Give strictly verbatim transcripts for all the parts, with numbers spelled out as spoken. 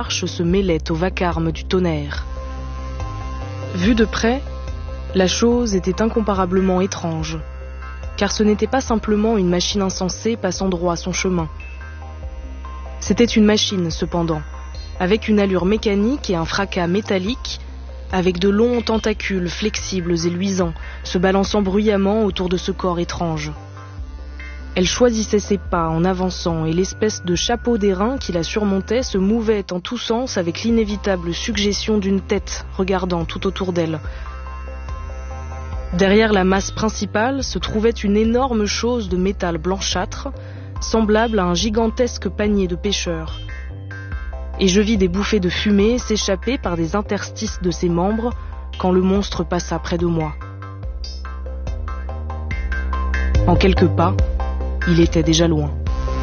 marche se mêlaient au vacarme du tonnerre. Vue de près, la chose était incomparablement étrange, car ce n'était pas simplement une machine insensée passant droit son chemin. C'était une machine, cependant, avec une allure mécanique et un fracas métallique, avec de longs tentacules flexibles et luisants, se balançant bruyamment autour de ce corps étrange. Elle choisissait ses pas en avançant et l'espèce de chapeau d'airain qui la surmontait se mouvait en tous sens avec l'inévitable suggestion d'une tête regardant tout autour d'elle. Derrière la masse principale se trouvait une énorme chose de métal blanchâtre, semblable à un gigantesque panier de pêcheurs. Et je vis des bouffées de fumée s'échapper par des interstices de ses membres quand le monstre passa près de moi. En quelques pas, il était déjà loin.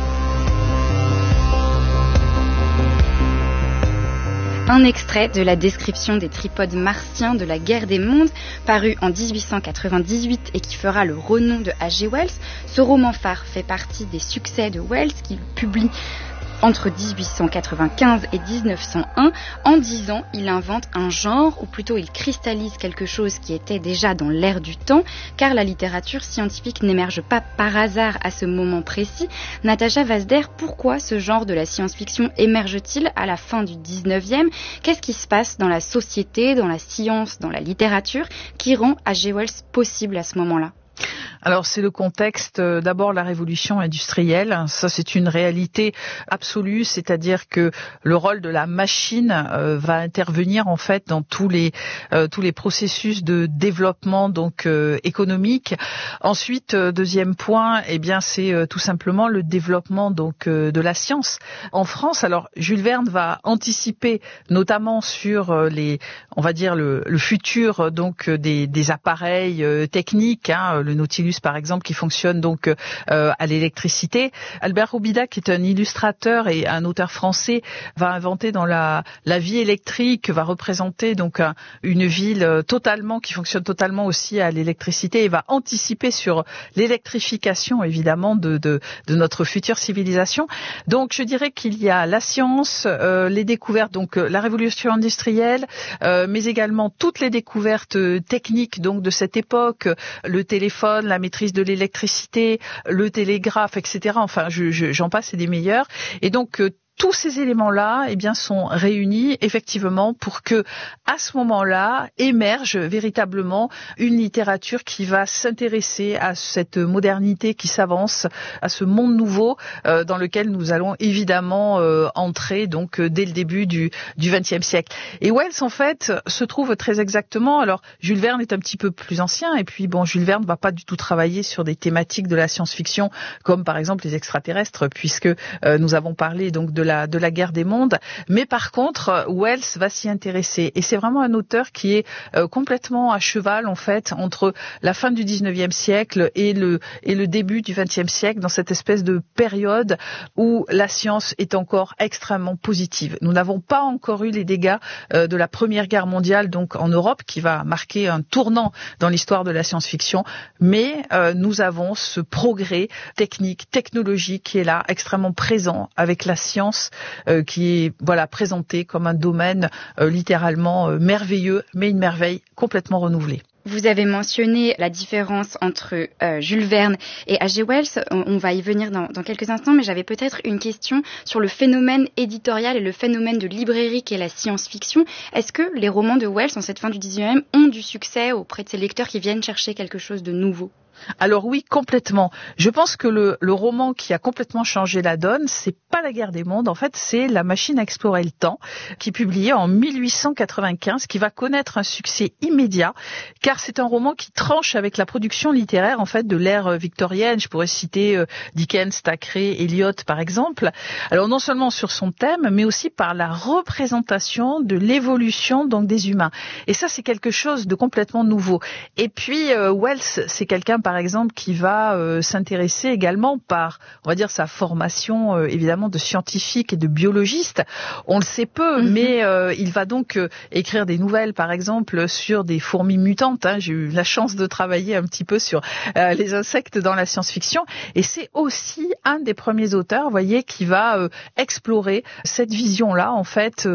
Un extrait de la description des tripodes martiens de la guerre des mondes, paru en dix-huit cent quatre-vingt-dix-huit et qui fera le renom de H G Wells. Ce roman phare fait partie des succès de Wells qu'il publie entre dix-huit cent quatre-vingt-quinze et dix-neuf cent un. En dix ans, il invente un genre, ou plutôt il cristallise quelque chose qui était déjà dans l'air du temps, car la littérature scientifique n'émerge pas par hasard à ce moment précis. Natacha Vazder, pourquoi ce genre de la science-fiction émerge-t-il à la fin du dix-neuvième ? Qu'est-ce qui se passe dans la société, dans la science, dans la littérature, qui rend H G Wells possible à ce moment-là ? Alors c'est le contexte, euh, d'abord la révolution industrielle, ça c'est une réalité absolue, c'est-à-dire que le rôle de la machine euh, va intervenir en fait dans tous les euh, tous les processus de développement donc euh, économique. Ensuite, euh, deuxième point, eh bien c'est euh, tout simplement le développement donc euh, de la science en France. Alors Jules Verne va anticiper notamment sur euh, les on va dire le, le futur donc des des appareils euh, techniques, hein, le Nautilus par exemple qui fonctionne donc euh, à l'électricité. Albert Robida, qui est un illustrateur et un auteur français, va inventer dans la la vie électrique, va représenter donc un, une ville totalement qui fonctionne totalement aussi à l'électricité et va anticiper sur l'électrification évidemment de de, de notre future civilisation. Donc je dirais qu'il y a la science, euh, les découvertes, donc la révolution industrielle, euh, mais également toutes les découvertes techniques donc de cette époque, le téléphone, la maîtrise de l'électricité, le télégraphe, et cetera. Enfin, je, je, j'en passe et des meilleurs. Et donc, euh, tous ces éléments-là, eh bien, sont réunis effectivement pour que, à ce moment-là, émerge véritablement une littérature qui va s'intéresser à cette modernité qui s'avance, à ce monde nouveau euh, dans lequel nous allons évidemment euh, entrer donc euh, dès le début du du vingtième siècle. Et Wells, en fait, se trouve très exactement. Alors, Jules Verne est un petit peu plus ancien, et puis bon, Jules Verne ne va pas du tout travailler sur des thématiques de la science-fiction, comme par exemple les extraterrestres, puisque euh, nous avons parlé donc de La, de la guerre des mondes, mais par contre Wells va s'y intéresser et c'est vraiment un auteur qui est euh, complètement à cheval en fait entre la fin du dix-neuvième siècle et le et le début du vingtième siècle, dans cette espèce de période où la science est encore extrêmement positive. Nous n'avons pas encore eu les dégâts euh, de la Première Guerre mondiale donc en Europe, qui va marquer un tournant dans l'histoire de la science-fiction, mais euh, nous avons ce progrès technique, technologique qui est là, extrêmement présent, avec la science Euh, qui est voilà présenté comme un domaine euh, littéralement euh, merveilleux, mais une merveille complètement renouvelée. Vous avez mentionné la différence entre euh, Jules Verne et H G Wells. On, on va y venir dans, dans quelques instants, mais j'avais peut-être une question sur le phénomène éditorial et le phénomène de librairie qu'est la science-fiction. Est-ce que les romans de Wells en cette fin du dix-neuvième ont du succès auprès de ces lecteurs qui viennent chercher quelque chose de nouveau ? Alors oui, complètement. Je pense que le, le roman qui a complètement changé la donne, c'est pas La guerre des mondes, en fait, c'est La machine à explorer le temps, qui est publié en mille huit cent quatre-vingt-quinze, qui va connaître un succès immédiat, car c'est un roman qui tranche avec la production littéraire, en fait, de l'ère victorienne. Je pourrais citer euh, Dickens, Thackeray, Eliot, par exemple. Alors non seulement sur son thème, mais aussi par la représentation de l'évolution donc des humains. Et ça, c'est quelque chose de complètement nouveau. Et puis euh, Wells, c'est quelqu'un par exemple qui va euh, s'intéresser également par, on va dire, sa formation euh, évidemment de scientifique et de biologiste. On le sait peu, mm-hmm. mais euh, il va donc euh, écrire des nouvelles par exemple sur des fourmis mutantes. Hein. J'ai eu la chance de travailler un petit peu sur euh, les insectes dans la science-fiction, et c'est aussi un des premiers auteurs, vous voyez, qui va euh, explorer cette vision-là en fait